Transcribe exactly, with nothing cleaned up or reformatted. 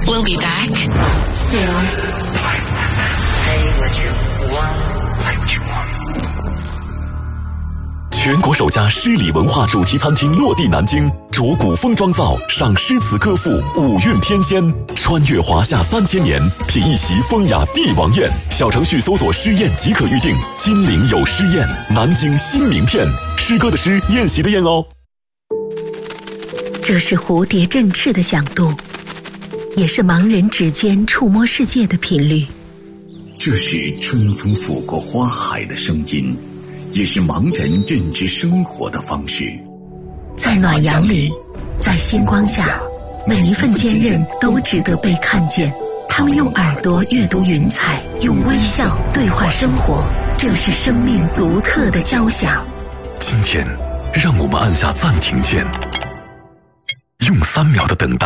We'll be back soon. Hey, what you want? 全国首家诗礼文化主题餐厅落地南京，着古风妆造，赏诗词歌赋，五韵天仙，穿越华夏三千年，品一席风雅帝王宴。小程序搜索诗宴即可预定。金陵有诗宴，南京新名片，诗歌的诗，宴席的宴哦。 这是蝴蝶振翅的响动，也是盲人指尖触摸世界的频率。 这是春风拂过花海的声音，也是盲人认知生活的方式。 在暖阳里，在星光下，每一份坚韧都值得被看见。他们用耳朵阅读云彩，用微笑对话生活，这是生命独特的交响。 今天，让我们按下暂停键，用三秒的等待